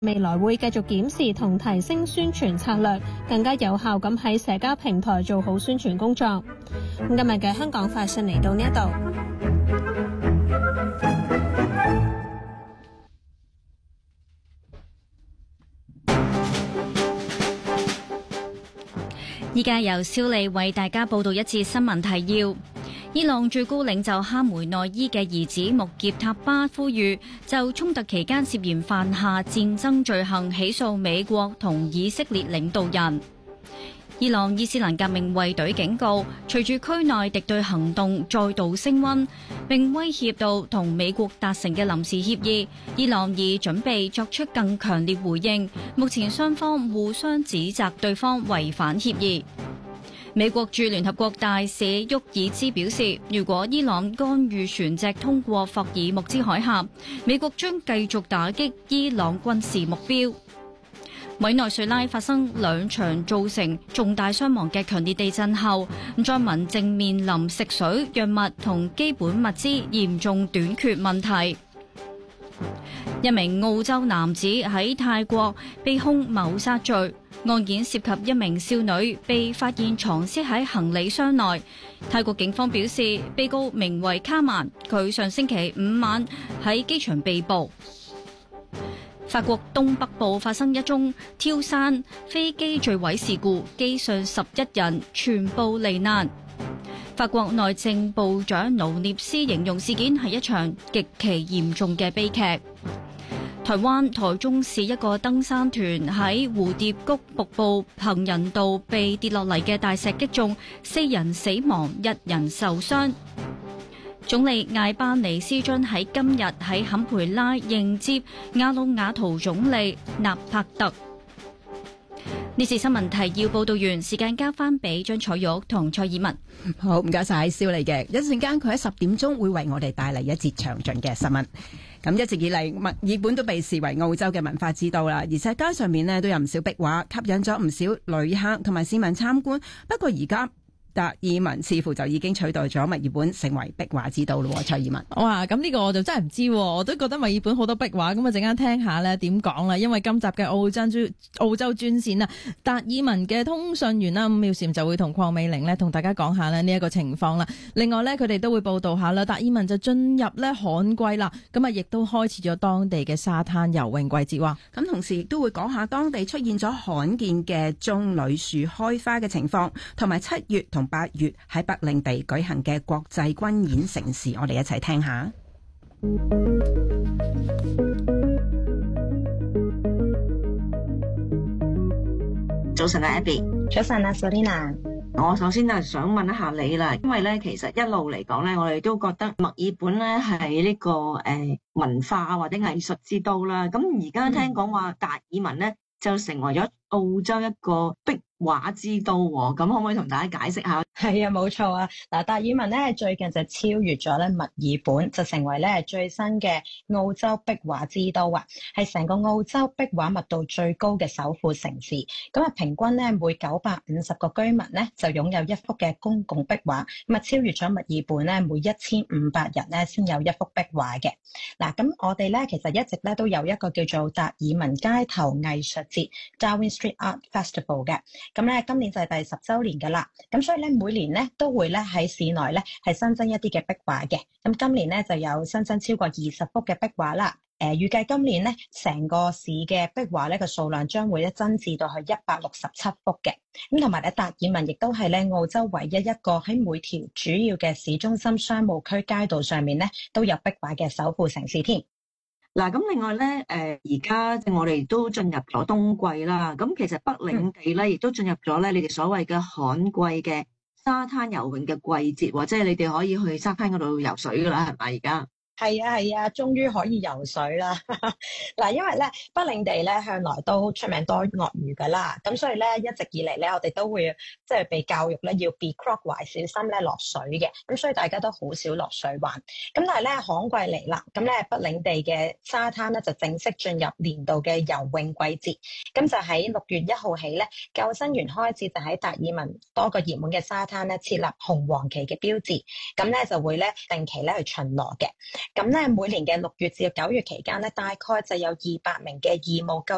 未來會繼續檢視同提升宣傳策略，更加有效咁喺社交平台做好宣傳工作。今日嘅香港快訊嚟到呢一度。 依家由肖利為大家報道一次新聞提要。伊朗最高領袖哈梅內伊嘅兒子穆傑塔巴呼籲就衝突期間涉嫌犯下戰爭罪行起訴美國同以色列領導人。伊朗伊斯蘭革命衛隊警告，隨住區內敵對行動再度升溫，並威脅到同美國達成嘅臨時協議，伊朗已準備作出更強烈回應。目前雙方互相指責對方違反協議。美國駐聯合國大使沃爾茲表示，如果伊朗干預船隻通過霍爾木茲海峽，美國將繼續打擊伊朗軍事目標。委內瑞拉發生2場造成重大傷亡嘅強烈地震後，災民正面臨食水、藥物同基本物資嚴重短缺問題。一名澳洲男子喺泰國被控謀殺罪，案件涉及一名少女被發現藏屍喺行李箱內。泰國警方表示，被告名為卡曼，佢上星期5晚喺機場被捕。法國東北部發生一宗跳傘飛機墜毀事故，機上11人全部罹難。法國內政部長盧涅斯形容事件係一場極其嚴重嘅悲劇。台灣台中市一個登山團喺蝴蝶谷瀑布行人道被跌落嚟嘅大石擊中，4人死亡，1人受傷。總理艾巴尼斯將喺今日喺坎培拉迎接亞魯瓦圖總理納帕特。呢次新聞提要報道完，時間交翻俾張彩玉同蔡以文。 好，唔該晒蕭麗嘅。一陣間佢喺10點鐘會為我哋帶嚟一節詳盡嘅新聞。咁一直以嚟，墨爾本都被視為澳洲嘅文化之都啦，而且街上面呢都有唔少壁畫，吸引咗唔少旅客同埋市民參觀。不過而家達爾文似乎就已經取代咗墨爾本成為壁畫之都咯。蔡爾文， 哇，咁呢個我就真係唔知，我都覺得墨爾本好多壁畫，咁啊陣間聽下咧點講啦。因為今集嘅澳洲專線啊，達爾文嘅通訊員啦，伍妙嬋就會同鄺美玲咧同大家講下咧呢一個情況啦。另外咧，佢哋都會報道下啦，達爾文就進入咧旱季啦，咁啊亦都開始咗當地嘅沙灘游泳季節。 咁同時亦都會講下當地出現咗罕見嘅棕櫚樹開花嘅情況，同埋7月同8月喺北領地舉行嘅國際軍演盛事，我哋一齊聽下。 早晨啊 Abby， 早晨啊 Selina， 我首先就想問一下你啦，因為咧其實一路嚟講咧，我哋都覺得墨爾本咧係呢個文化或者藝術之都啦。咁而家聽講話達爾文咧就成為咗澳洲一個壁畫之都喎，咁可唔可以同大家解釋下？ 係啊，冇錯啊。嗱，達爾文咧最近就超越咗咧墨爾本，就成為咧最新嘅澳洲壁畫之都啊，係成個澳洲壁畫密度最高嘅首府城市。咁啊，平均咧每950個居民咧就擁有一幅嘅公共壁畫，咁啊超越咗墨爾本咧每1500人咧先有一幅壁畫嘅。嗱，咁我哋咧其實一直咧都有一個叫做達爾文街頭藝術節 Darwin Street Art Festival 嘅。咁咧今年就係第10週年㗎啦，咁所以咧每年咧都會咧喺市內咧係新增一啲嘅壁畫嘅。咁今年咧就有新增超過20幅嘅壁畫啦。預計今年咧成個市嘅壁畫咧個數量將會咧增至到去167幅嘅。咁同埋咧達爾文亦都係咧澳洲唯一一個喺每條主要嘅市中心商務區街道上面咧都有壁畫嘅首府城市添。 嗱，咁另外咧，而家我哋都進入咗冬季啦。咁其實北領地咧，亦都進入咗咧你哋所謂嘅旱季嘅沙灘游泳嘅季節喎，即係你哋可以去沙灘嗰度游水噶啦，係咪而家？ 係啊，終於可以游水啦！嗱，因為咧北領地咧向來都出名多鱷魚噶啦，咁所以咧一直以嚟咧我哋都會即係被教育咧要 be clockwise 小心咧落水嘅，咁所以大家都好少落水玩。咁但係咧旱季嚟啦，咁咧北領地嘅沙灘咧就正式進入年度嘅游泳季節。咁就喺6月1號起咧，救生員開始就喺達爾文多個熱門嘅沙灘咧設立紅黃旗嘅標誌，咁咧就會咧定期咧去巡邏嘅。咁咧每年嘅6月至9月期間咧，大概就有200名嘅義務救